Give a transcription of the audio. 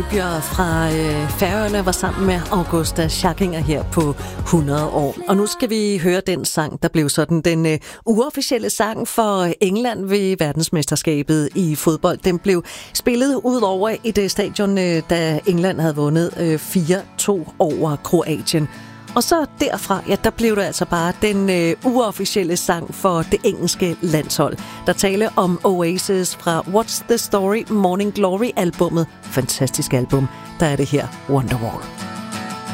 Fra Færøerne var sammen med Augusta Scharkinger her på 100 år. Og nu skal vi høre den sang, der blev sådan den uofficielle sang for England ved verdensmesterskabet i fodbold. Den blev spillet ud over et stadion, da England havde vundet 4-2 over Kroatien. Og så derfra, ja, der blev det altså bare den uofficielle sang for det engelske landshold. Der taler om Oasis fra What's the Story Morning Glory-albummet. Fantastisk album. Der er det her Wonderwall.